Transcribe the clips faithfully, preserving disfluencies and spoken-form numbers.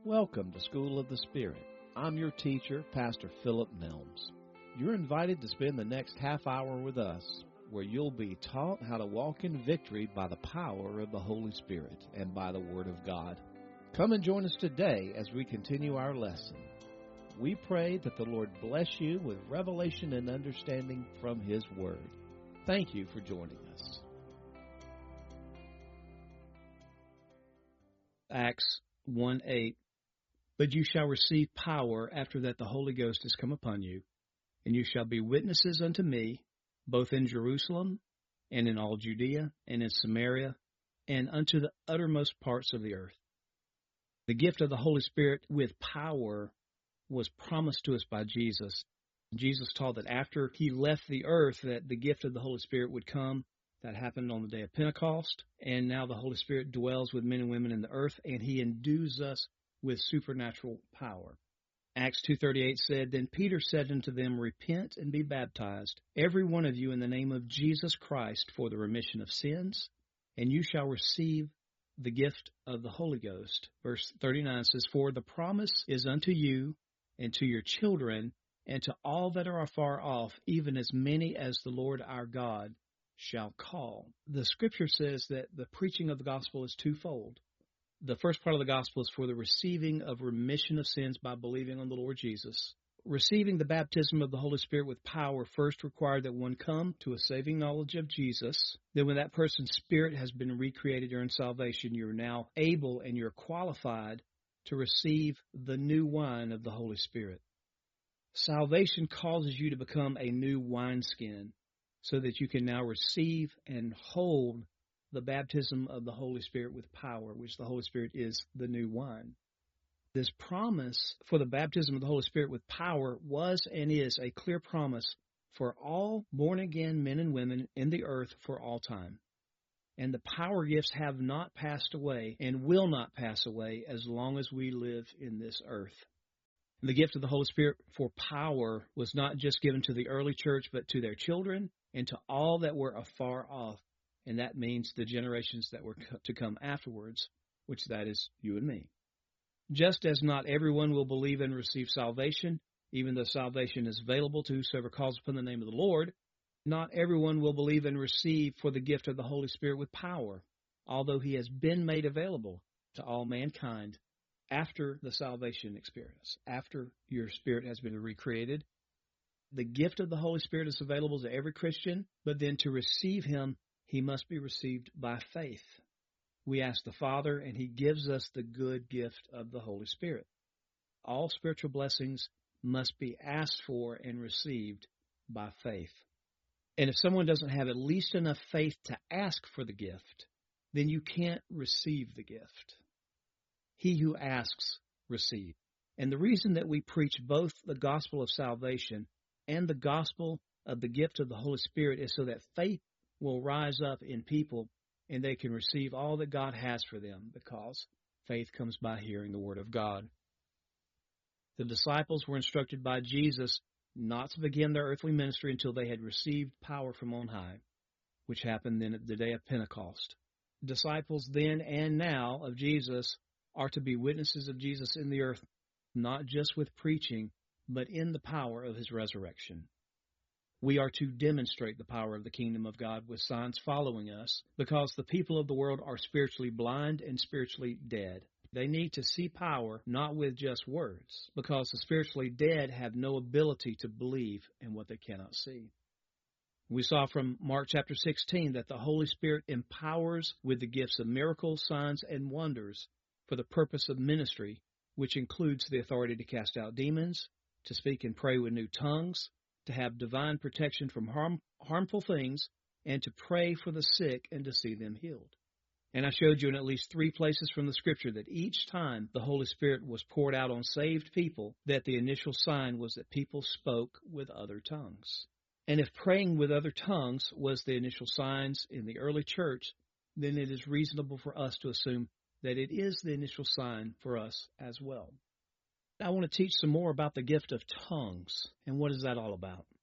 Welcome to School of the Spirit. I'm your teacher, Pastor Philip Milnes. You're invited to spend the next half hour with us, where you'll be taught how to walk in victory by the power of the Holy Spirit and by the Word of God. Come and join us today as we continue our lesson. We pray that the Lord bless you with revelation and understanding from His Word. Thank you for joining us. Acts one eight. But you shall receive power after that the Holy Ghost is come upon you, and you shall be witnesses unto me, both in Jerusalem, and in all Judea, and in Samaria, and unto the uttermost parts of the earth. The gift of the Holy Spirit with power was promised to us by Jesus. Jesus taught that after He left the earth, that the gift of the Holy Spirit would come. That happened on the day of Pentecost, and now the Holy Spirit dwells with men and women in the earth, and He endues us with supernatural power. Acts two thirty-eight said, Then Peter said unto them, Repent and be baptized, every one of you, in the name of Jesus Christ, for the remission of sins, and you shall receive the gift of the Holy Ghost. Verse thirty-nine says, For the promise is unto you, and to your children, and to all that are afar off, even as many as the Lord our God shall call. The Scripture says that the preaching of the gospel is twofold. The first part of the gospel is for the receiving of remission of sins by believing on the Lord Jesus. Receiving the baptism of the Holy Spirit with power first required that one come to a saving knowledge of Jesus. Then when that person's spirit has been recreated during salvation, you're now able and you're qualified to receive the new wine of the Holy Spirit. Salvation causes you to become a new wineskin so that you can now receive and hold the baptism of the Holy Spirit with power, which the Holy Spirit is the new wine. This promise for the baptism of the Holy Spirit with power was and is a clear promise for all born-again men and women in the earth for all time. And the power gifts have not passed away and will not pass away as long as we live in this earth. And the gift of the Holy Spirit for power was not just given to the early church, but to their children and to all that were afar off. And that means the generations that were to come afterwards, which that is you and me. Just as not everyone will believe and receive salvation, even though salvation is available to whosoever calls upon the name of the Lord, not everyone will believe and receive for the gift of the Holy Spirit with power, although He has been made available to all mankind after the salvation experience, after your spirit has been recreated. The gift of the Holy Spirit is available to every Christian, but then to receive Him, He must be received by faith. We ask the Father, and He gives us the good gift of the Holy Spirit. All spiritual blessings must be asked for and received by faith. And if someone doesn't have at least enough faith to ask for the gift, then you can't receive the gift. He who asks, receives. And the reason that we preach both the gospel of salvation and the gospel of the gift of the Holy Spirit is so that faith will rise up in people and they can receive all that God has for them, because faith comes by hearing the Word of God. The disciples were instructed by Jesus not to begin their earthly ministry until they had received power from on high, which happened then at the day of Pentecost. Disciples then and now of Jesus are to be witnesses of Jesus in the earth, not just with preaching, but in the power of His resurrection. We are to demonstrate the power of the kingdom of God with signs following us, because the people of the world are spiritually blind and spiritually dead. They need to see power, not with just words, because the spiritually dead have no ability to believe in what they cannot see. We saw from Mark chapter sixteen that the Holy Spirit empowers with the gifts of miracles, signs, and wonders for the purpose of ministry, which includes the authority to cast out demons, to speak and pray with new tongues, to have divine protection from harm, harmful things, and to pray for the sick and to see them healed. And I showed you in at least three places from the Scripture that each time the Holy Spirit was poured out on saved people, that the initial sign was that people spoke with other tongues. And if praying with other tongues was the initial signs in the early church, then it is reasonable for us to assume that it is the initial sign for us as well. I want to teach some more about the gift of tongues. And what is that all about?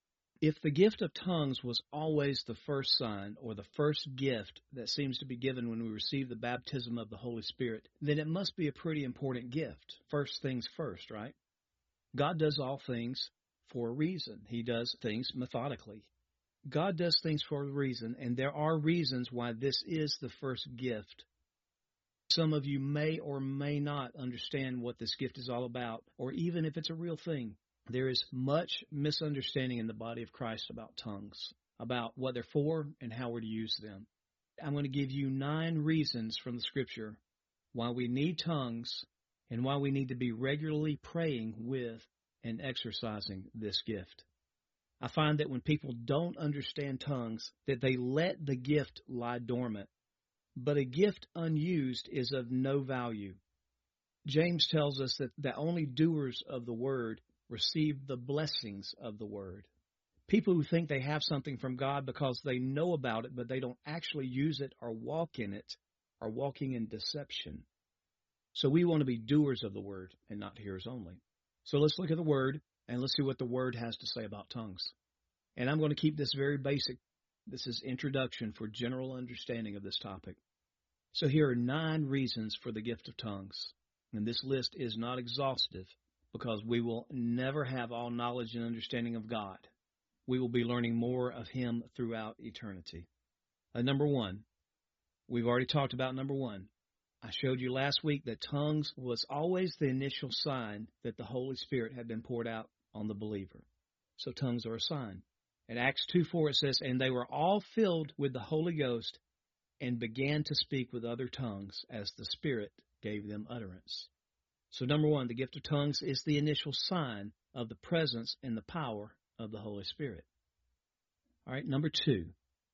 If the gift of tongues was always the first sign or the first gift that seems to be given when we receive the baptism of the Holy Spirit, then it must be a pretty important gift. First things first, right? God does all things for a reason. He does things methodically. God does things for a reason, and there are reasons why this is the first gift. Some of you may or may not understand what this gift is all about, or even if it's a real thing. There is much misunderstanding in the body of Christ about tongues, about what they're for and how we're to use them. I'm going to give you nine reasons from the Scripture why we need tongues and why we need to be regularly praying with and exercising this gift. I find that when people don't understand tongues, that they let the gift lie dormant. But a gift unused is of no value. James tells us that, that only doers of the word receive the blessings of the word. People who think they have something from God because they know about it, but they don't actually use it or walk in it, are walking in deception. So we want to be doers of the word and not hearers only. So let's look at the word and let's see what the word has to say about tongues. And I'm going to keep this very basic. This is introduction for general understanding of this topic. So here are nine reasons for the gift of tongues. And this list is not exhaustive because we will never have all knowledge and understanding of God. We will be learning more of Him throughout eternity. Uh, number one, we've already talked about number one. I showed you last week that tongues was always the initial sign that the Holy Spirit had been poured out on the believer. So tongues are a sign. In Acts two four it says, and they were all filled with the Holy Ghost and began to speak with other tongues as the Spirit gave them utterance. So number one, the gift of tongues is the initial sign of the presence and the power of the Holy Spirit. All right, number two,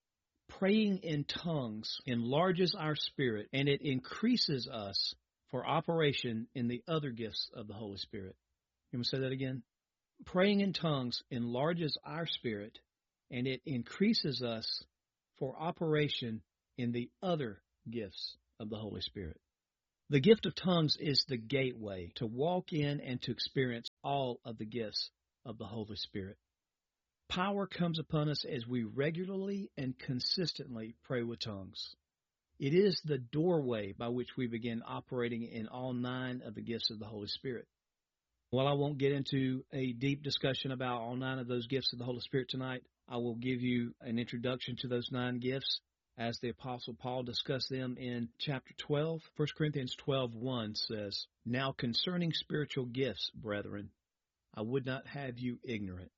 praying in tongues enlarges our spirit and it increases us for operation in the other gifts of the Holy Spirit. You want to say that again? Praying in tongues enlarges our spirit and it increases us for operation in the other gifts of the Holy Spirit. The gift of tongues is the gateway to walk in and to experience all of the gifts of the Holy Spirit. Power comes upon us as we regularly and consistently pray with tongues. It is the doorway by which we begin operating in all nine of the gifts of the Holy Spirit. While I won't get into a deep discussion about all nine of those gifts of the Holy Spirit tonight, I will give you an introduction to those nine gifts as the Apostle Paul discussed them in chapter twelve. First Corinthians twelve one says, now concerning spiritual gifts, brethren, I would not have you ignorant.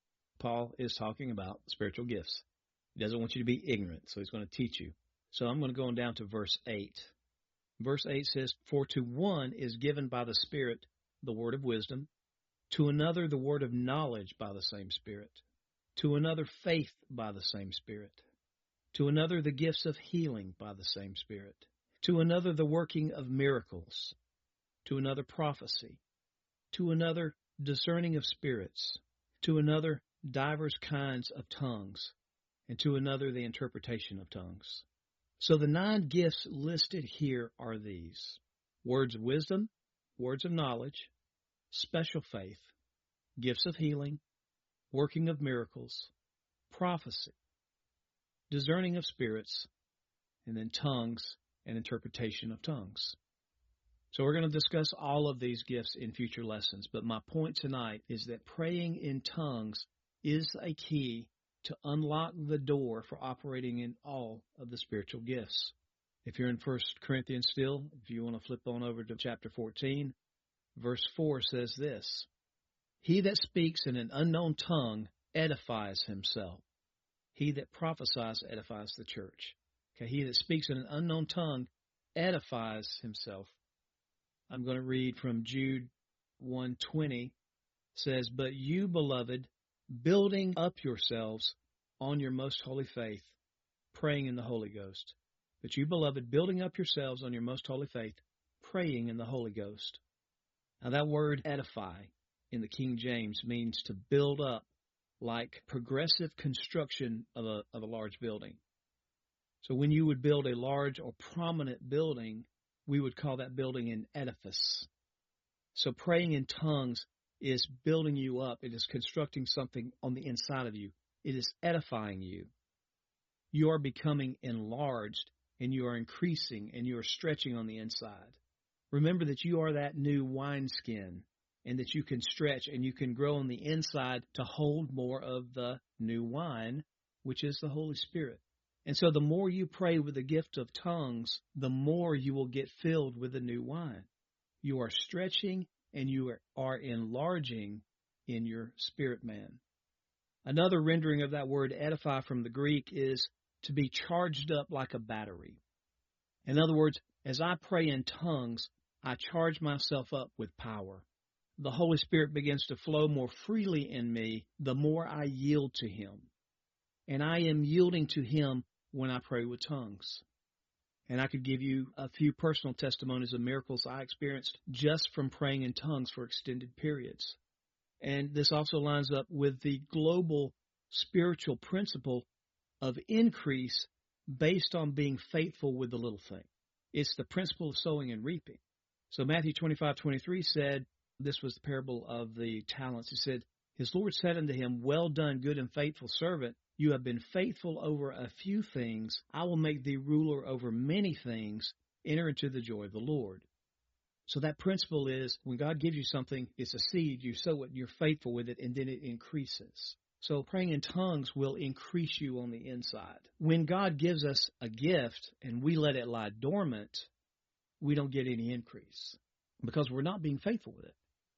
Paul is talking about spiritual gifts. He doesn't want you to be ignorant, so he's going to teach you. So I'm going to go on down to verse eight. Verse eight says, for to one is given by the Spirit the word of wisdom, to another the word of knowledge by the same Spirit, to another faith by the same Spirit, to another the gifts of healing by the same Spirit, to another the working of miracles, to another prophecy, to another discerning of spirits, to another divers kinds of tongues, and to another the interpretation of tongues. So the nine gifts listed here are these: words of wisdom, words of knowledge, special faith, gifts of healing, working of miracles, prophecy, discerning of spirits, and then tongues and interpretation of tongues. So we're going to discuss all of these gifts in future lessons, but my point tonight is that praying in tongues is a key to unlock the door for operating in all of the spiritual gifts. If you're in First Corinthians still, if you want to flip on over to chapter fourteen, verse four says this: he that speaks in an unknown tongue edifies himself. He that prophesies edifies the church. Okay, he that speaks in an unknown tongue edifies himself. I'm going to read from Jude one twenty. Says, but you, beloved, building up yourselves on your most holy faith, praying in the Holy Ghost. But you, beloved, building up yourselves on your most holy faith, praying in the Holy Ghost. Now that word edify in the King James means to build up, like progressive construction of a, of a large building. So when you would build a large or prominent building, we would call that building an edifice. So praying in tongues is building you up. It is constructing something on the inside of you. It is edifying you. You are becoming enlarged, and you are increasing, and you are stretching on the inside. Remember that you are that new wineskin, and that you can stretch and you can grow on the inside to hold more of the new wine, which is the Holy Spirit. And so the more you pray with the gift of tongues, the more you will get filled with the new wine. You are stretching and you are, are enlarging in your spirit man. Another rendering of that word edify from the Greek is to be charged up like a battery. In other words, as I pray in tongues, I charge myself up with power. The Holy Spirit begins to flow more freely in me the more I yield to Him. And I am yielding to Him when I pray with tongues. And I could give you a few personal testimonies of miracles I experienced just from praying in tongues for extended periods. And this also lines up with the global spiritual principle of increase based on being faithful with the little thing. It's the principle of sowing and reaping. So Matthew twenty-five twenty-three said, this was the parable of the talents. He said, his Lord said unto him, well done, good and faithful servant. You have been faithful over a few things. I will make thee ruler over many things. Enter into the joy of the Lord. So that principle is when God gives you something, it's a seed. You sow it, you're faithful with it, and then it increases. So praying in tongues will increase you on the inside. When God gives us a gift and we let it lie dormant, we don't get any increase because we're not being faithful with it.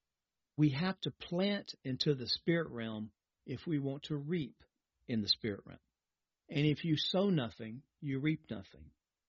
We have to plant into the spirit realm if we want to reap in the spirit realm. And if you sow nothing, you reap nothing.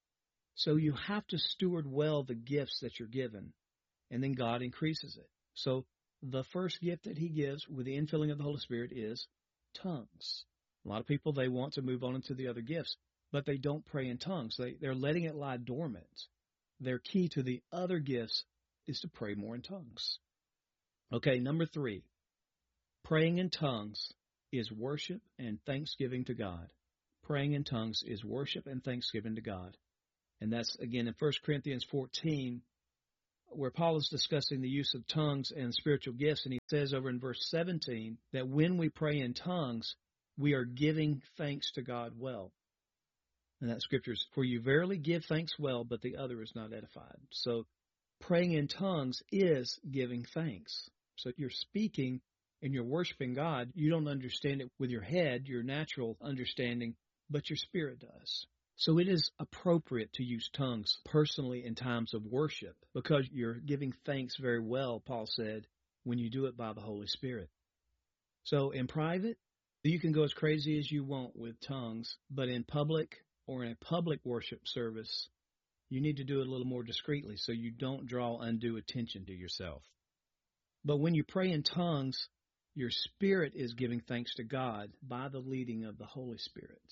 So you have to steward well the gifts that you're given, and then God increases it. So the first gift that He gives with the infilling of the Holy Spirit is tongues. A lot of people, they want to move on into the other gifts, but they don't pray in tongues. They, they're letting it lie dormant. Their key to the other gifts is to pray more in tongues. Okay, number three, praying in tongues is worship and thanksgiving to God. Praying in tongues is worship and thanksgiving to God. And that's, again, in First Corinthians fourteen, where Paul is discussing the use of tongues and spiritual gifts. And he says over in verse seventeen that when we pray in tongues, we are giving thanks to God well. And that scripture is, for you verily give thanks well, but the other is not edified. So praying in tongues is giving thanks. So you're speaking and you're worshiping God. You don't understand it with your head, your natural understanding, but your spirit does. So it is appropriate to use tongues personally in times of worship because you're giving thanks very well, Paul said, when you do it by the Holy Spirit. So in private, you can go as crazy as you want with tongues, but in public or in a public worship service, you need to do it a little more discreetly so you don't draw undue attention to yourself. But when you pray in tongues, your spirit is giving thanks to God by the leading of the Holy Spirit.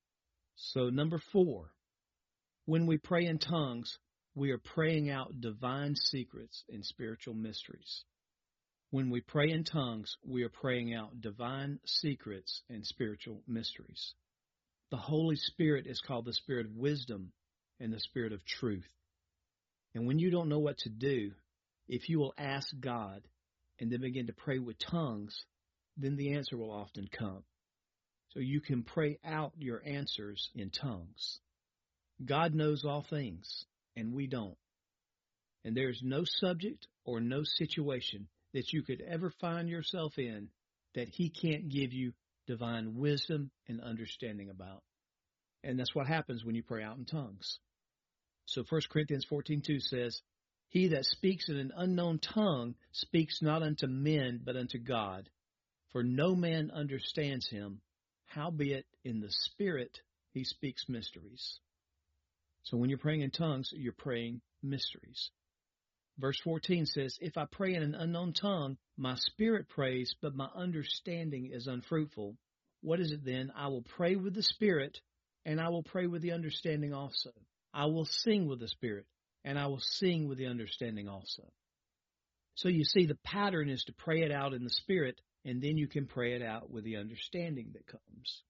So number four, when we pray in tongues, we are praying out divine secrets and spiritual mysteries. When we pray in tongues, we are praying out divine secrets and spiritual mysteries. The Holy Spirit is called the Spirit of wisdom and the Spirit of truth. And when you don't know what to do, if you will ask God and then begin to pray with tongues, then the answer will often come. So you can pray out your answers in tongues. God knows all things, and we don't. And there's no subject or no situation that you could ever find yourself in that He can't give you divine wisdom and understanding about. And that's what happens when you pray out in tongues. So First Corinthians fourteen two says, he that speaks in an unknown tongue speaks not unto men, but unto God. For no man understands him. Howbeit in the Spirit he speaks mysteries. So when you're praying in tongues, you're praying mysteries. Verse fourteen says, if I pray in an unknown tongue, my spirit prays, but my understanding is unfruitful. What is it then? I will pray with the Spirit, and I will pray with the understanding also. I will sing with the Spirit, and I will sing with the understanding also. So you see, the pattern is to pray it out in the Spirit, and then you can pray it out with the understanding that comes.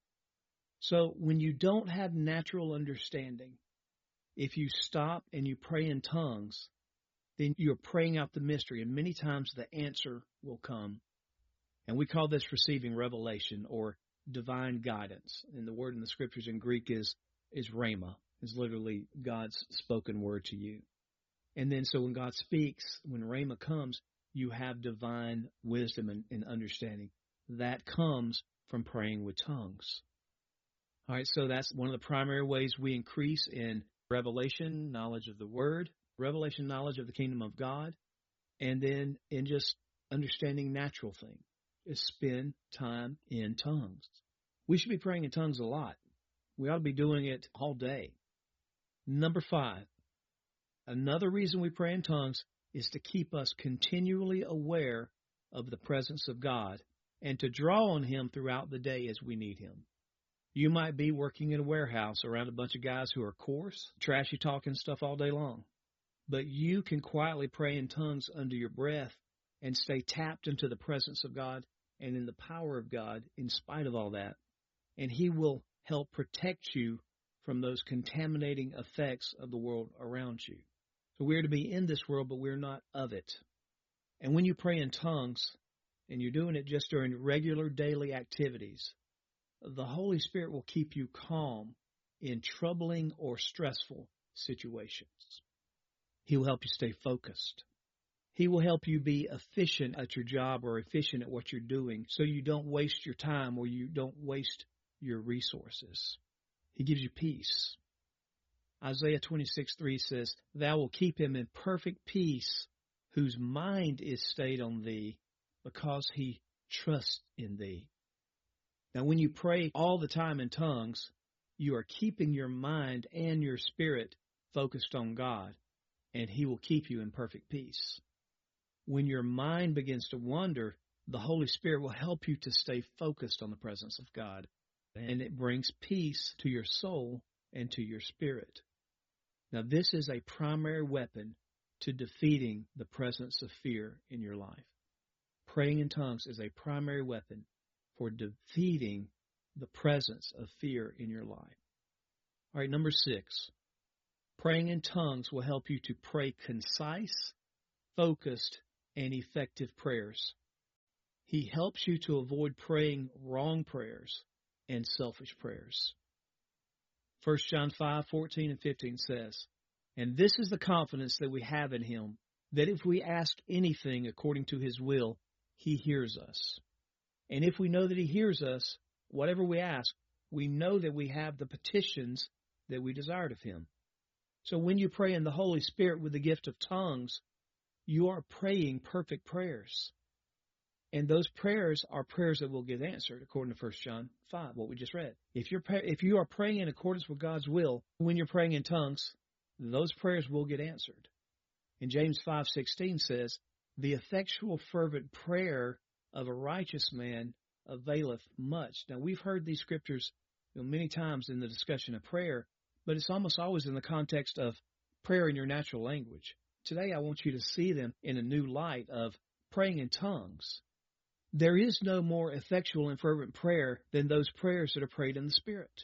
So when you don't have natural understanding, if you stop and you pray in tongues, then you're praying out the mystery, and many times the answer will come. And we call this receiving revelation or divine guidance. And the word in the scriptures in Greek is, is rhema, is literally God's spoken word to you. And then so when God speaks, when rhema comes, you have divine wisdom and, and understanding. That comes from praying with tongues. All right, so that's one of the primary ways we increase in revelation, knowledge of the word, revelation, knowledge of the kingdom of God, and then in just understanding natural things, is spend time in tongues. We should be praying in tongues a lot. We ought to be doing it all day. Number five, another reason we pray in tongues is to keep us continually aware of the presence of God and to draw on Him throughout the day as we need Him. You might be working in a warehouse around a bunch of guys who are coarse, trashy talking stuff all day long. But you can quietly pray in tongues under your breath and stay tapped into the presence of God and in the power of God in spite of all that. And He will help protect you from those contaminating effects of the world around you. So we're to be in this world, but we're not of it. And when you pray in tongues, and you're doing it just during regular daily activities, the Holy Spirit will keep you calm in troubling or stressful situations. He will help you stay focused. He will help you be efficient at your job or efficient at what you're doing so you don't waste your time or you don't waste your resources. He gives you peace. Isaiah twenty-six three says, "Thou will keep him in perfect peace, whose mind is stayed on thee, because he trusts in thee." Now, when you pray all the time in tongues, you are keeping your mind and your spirit focused on God, and He will keep you in perfect peace. When your mind begins to wander, the Holy Spirit will help you to stay focused on the presence of God, and it brings peace to your soul and to your spirit. Now, this is a primary weapon to defeating the presence of fear in your life. Praying in tongues is a primary weapon for defeating the presence of fear in your life. All right, number six, praying in tongues will help you to pray concise, focused, and effective prayers. He helps you to avoid praying wrong prayers and selfish prayers. First John five fourteen and fifteen says, "And this is the confidence that we have in Him, that if we ask anything according to His will, He hears us. And if we know that He hears us, whatever we ask, we know that we have the petitions that we desired of Him." So when you pray in the Holy Spirit with the gift of tongues, you are praying perfect prayers. And those prayers are prayers that will get answered, according to First John five, what we just read. If you're if you are praying in accordance with God's will, when you're praying in tongues, those prayers will get answered. And James five sixteen says, "The effectual fervent prayer of a righteous man availeth much." Now, we've heard these scriptures, you know, many times in the discussion of prayer, but it's almost always in the context of prayer in your natural language. Today, I want you to see them in a new light of praying in tongues. There is no more effectual and fervent prayer than those prayers that are prayed in the Spirit.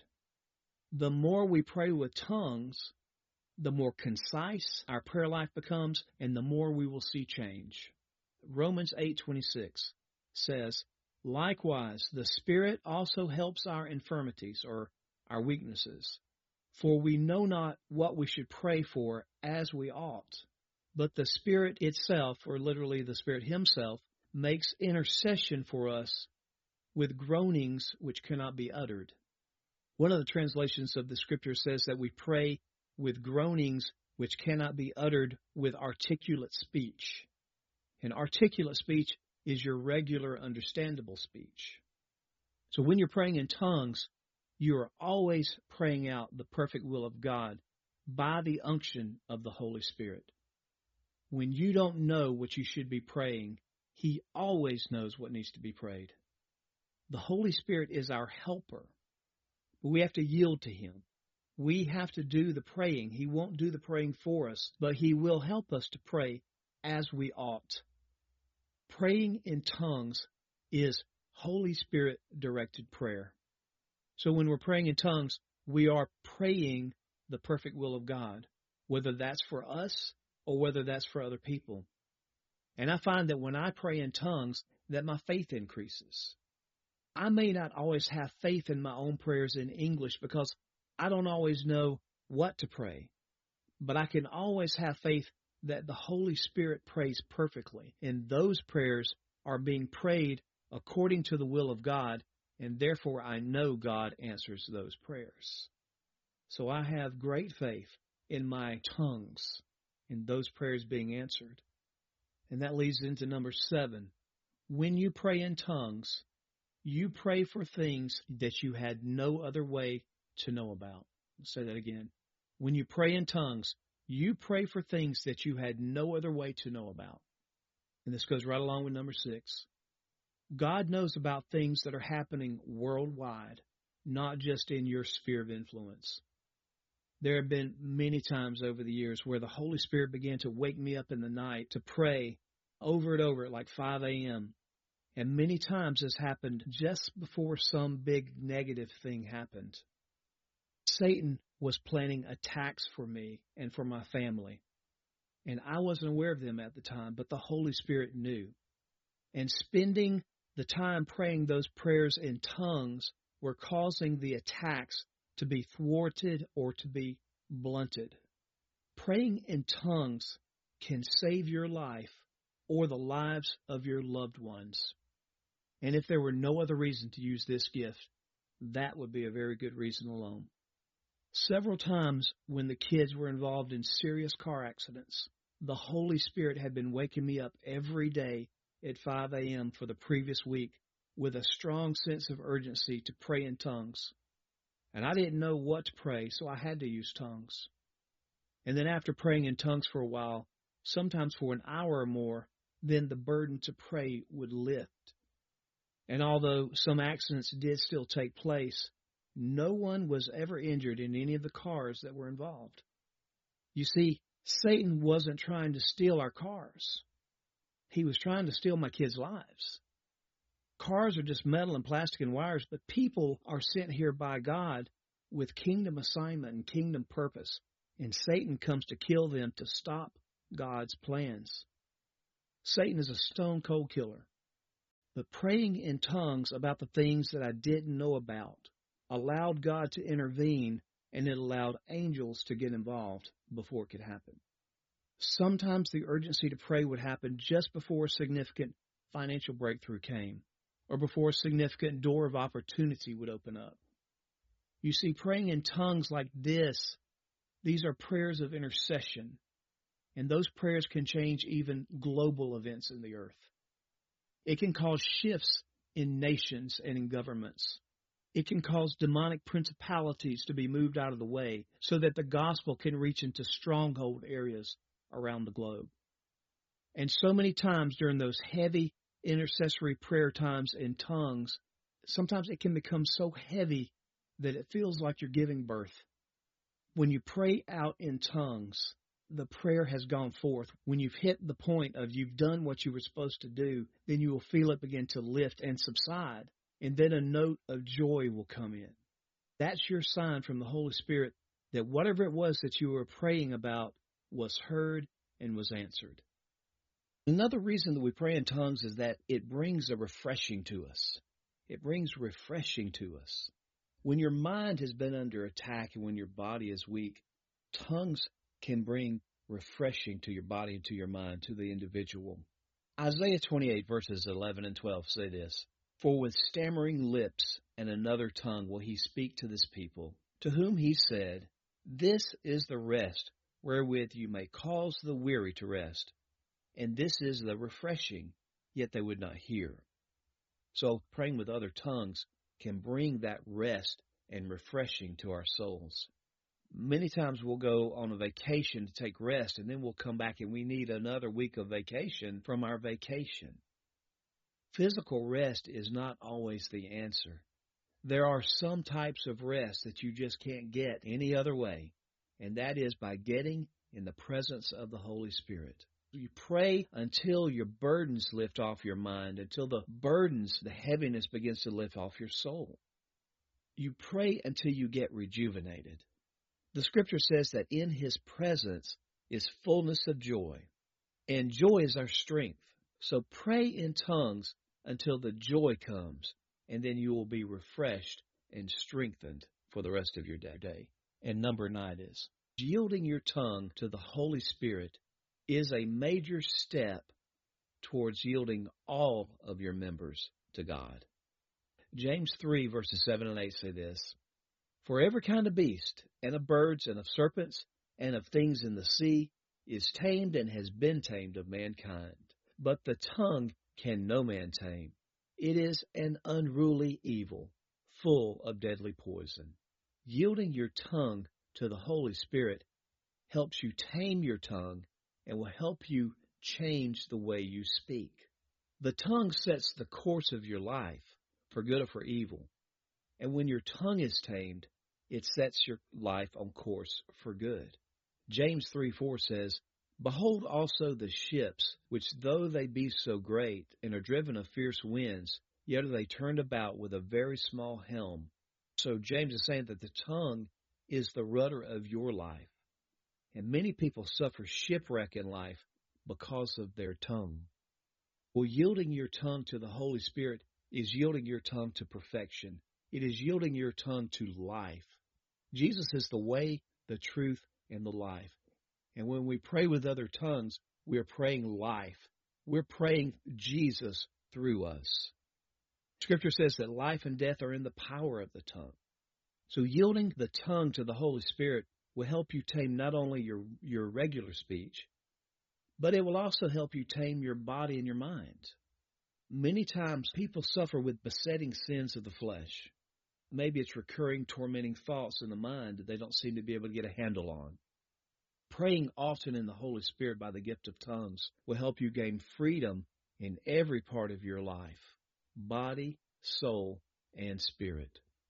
The more we pray with tongues, the more concise our prayer life becomes, and the more we will see change. Romans eight twenty-six says, "Likewise, the Spirit also helps our infirmities," or our weaknesses. "For we know not what we should pray for as we ought, but the Spirit itself," or literally the Spirit Himself, "makes intercession for us with groanings which cannot be uttered." One of the translations of the Scripture says that we pray with groanings which cannot be uttered with articulate speech. And articulate speech is your regular, understandable speech. So when you're praying in tongues, you are always praying out the perfect will of God by the unction of the Holy Spirit. When you don't know what you should be praying, He always knows what needs to be prayed. The Holy Spirit is our helper, but we have to yield to Him. We have to do the praying. He won't do the praying for us, but He will help us to pray as we ought. Praying in tongues is Holy Spirit-directed prayer. So when we're praying in tongues, we are praying the perfect will of God, whether that's for us or whether that's for other people. And I find that when I pray in tongues, that my faith increases. I may not always have faith in my own prayers in English because I don't always know what to pray, but I can always have faith that the Holy Spirit prays perfectly, and those prayers are being prayed according to the will of God, and therefore I know God answers those prayers. So I have great faith in my tongues, in those prayers being answered. And that leads into number seven. When you pray in tongues, you pray for things that you had no other way to know about. I'll say that again. When you pray in tongues, you pray for things that you had no other way to know about. And this goes right along with number six. God knows about things that are happening worldwide, not just in your sphere of influence. There have been many times over the years where the Holy Spirit began to wake me up in the night to pray over and over at like five a.m. And many times this happened just before some big negative thing happened. Satan was planning attacks for me and for my family. And I wasn't aware of them at the time, but the Holy Spirit knew. And spending the time praying those prayers in tongues were causing the attacks to be thwarted or to be blunted. Praying in tongues can save your life or the lives of your loved ones. And if there were no other reason to use this gift, that would be a very good reason alone. Several times when the kids were involved in serious car accidents, the Holy Spirit had been waking me up every day at five a.m. for the previous week with a strong sense of urgency to pray in tongues. And I didn't know what to pray, so I had to use tongues. And then after praying in tongues for a while, sometimes for an hour or more, then the burden to pray would lift. And although some accidents did still take place, no one was ever injured in any of the cars that were involved. You see, Satan wasn't trying to steal our cars. He was trying to steal my kids' lives. Cars are just metal and plastic and wires, but people are sent here by God with kingdom assignment and kingdom purpose, and Satan comes to kill them to stop God's plans. Satan is a stone-cold killer. But praying in tongues about the things that I didn't know about allowed God to intervene, and it allowed angels to get involved before it could happen. Sometimes the urgency to pray would happen just before a significant financial breakthrough came, or before a significant door of opportunity would open up. You see, praying in tongues like this, these are prayers of intercession, and those prayers can change even global events in the earth. It can cause shifts in nations and in governments. It can cause demonic principalities to be moved out of the way so that the gospel can reach into stronghold areas around the globe. And so many times during those heavy intercessory prayer times in tongues, sometimes it can become so heavy that it feels like you're giving birth. When you pray out in tongues, the prayer has gone forth. When you've hit the point of you've done what you were supposed to do, then you will feel it begin to lift and subside, and then a note of joy will come in. That's your sign from the Holy Spirit that whatever it was that you were praying about was heard and was answered. Another reason that we pray in tongues is that it brings a refreshing to us. It brings refreshing to us. When your mind has been under attack and when your body is weak, tongues can bring refreshing to your body and to your mind, to the individual. Isaiah twenty-eight verses eleven and twelve say this, "For with stammering lips and another tongue will he speak to this people, to whom he said, This is the rest wherewith you may cause the weary to rest, and this is the refreshing, yet they would not hear." So praying with other tongues can bring that rest and refreshing to our souls. Many times we'll go on a vacation to take rest, and then we'll come back and we need another week of vacation from our vacation. Physical rest is not always the answer. There are some types of rest that you just can't get any other way, and that is by getting in the presence of the Holy Spirit. You pray until your burdens lift off your mind, until the burdens, the heaviness begins to lift off your soul. You pray until you get rejuvenated. The Scripture says that in His presence is fullness of joy, and joy is our strength. So pray in tongues until the joy comes, and then you will be refreshed and strengthened for the rest of your day. And number nine is, yielding your tongue to the Holy Spirit is a major step towards yielding all of your members to God. James three, verses seven and eight say this, For every kind of beast, and of birds, and of serpents, and of things in the sea, is tamed and has been tamed of mankind. But the tongue can no man tame. It is an unruly evil, full of deadly poison. Yielding your tongue to the Holy Spirit helps you tame your tongue and will help you change the way you speak. The tongue sets the course of your life, for good or for evil. And when your tongue is tamed, it sets your life on course for good. James three four says, Behold also the ships, which though they be so great, and are driven of fierce winds, yet are they turned about with a very small helm. So James is saying that the tongue is the rudder of your life. And many people suffer shipwreck in life because of their tongue. Well, yielding your tongue to the Holy Spirit is yielding your tongue to perfection. It is yielding your tongue to life. Jesus is the way, the truth, and the life. And when we pray with other tongues, we're praying life. We're praying Jesus through us. Scripture says that life and death are in the power of the tongue. So yielding the tongue to the Holy Spirit will help you tame not only your, your regular speech, but it will also help you tame your body and your mind. Many times people suffer with besetting sins of the flesh. Maybe it's recurring tormenting thoughts in the mind that they don't seem to be able to get a handle on. Praying often in the Holy Spirit by the gift of tongues will help you gain freedom in every part of your life, body, soul, and spirit.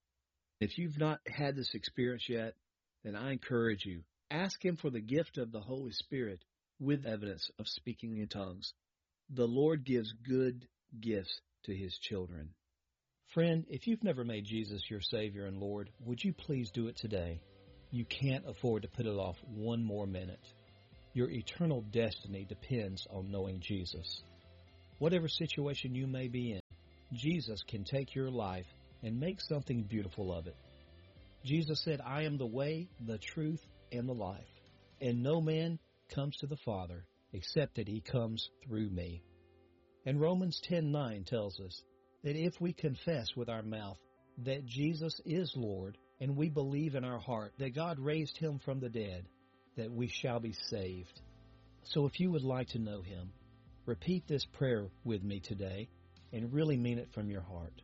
If you've not had this experience yet, then I encourage you, ask Him for the gift of the Holy Spirit with evidence of speaking in tongues. The Lord gives good gifts to His children. Friend, if you've never made Jesus your Savior and Lord, would you please do it today? You can't afford to put it off one more minute. Your eternal destiny depends on knowing Jesus. Whatever situation you may be in, Jesus can take your life and make something beautiful of it. Jesus said, I am the way, the truth, and the life, and no man comes to the Father except that He comes through me. And Romans ten nine tells us that if we confess with our mouth that Jesus is Lord, and we believe in our heart that God raised Him from the dead, that we shall be saved. So if you would like to know Him, repeat this prayer with me today and really mean it from your heart.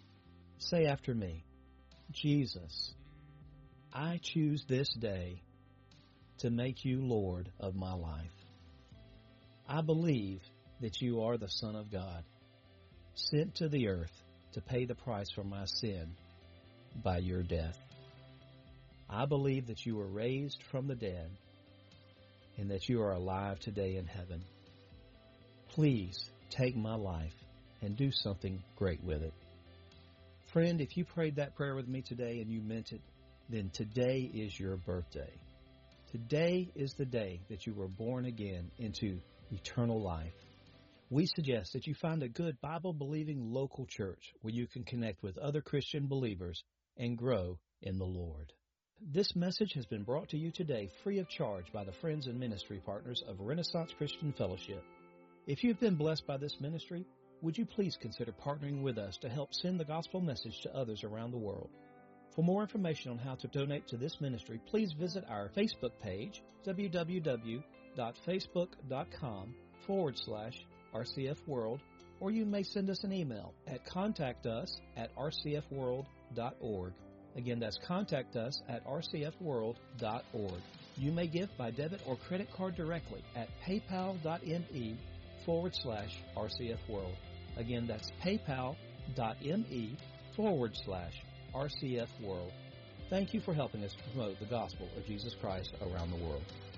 Say after me, Jesus, I choose this day to make You Lord of my life. I believe that You are the Son of God, sent to the earth to pay the price for my sin by Your death. I believe that You were raised from the dead and that You are alive today in heaven. Please take my life and do something great with it. Friend, if you prayed that prayer with me today and you meant it, then today is your birthday. Today is the day that you were born again into eternal life. We suggest that you find a good Bible-believing local church where you can connect with other Christian believers and grow in the Lord. This message has been brought to you today free of charge by the friends and ministry partners of Renaissance Christian Fellowship. If you've been blessed by this ministry, would you please consider partnering with us to help send the gospel message to others around the world? For more information on how to donate to this ministry, please visit our Facebook page, www.facebook.com forward slash RCF World, or you may send us an email at contact us at r c f world dot org. Again, that's contact us at r c f world dot org. You may give by debit or credit card directly at paypal.me forward slash RCF World. Again, that's paypal.me forward slash RCF World. Thank you for helping us promote the gospel of Jesus Christ around the world.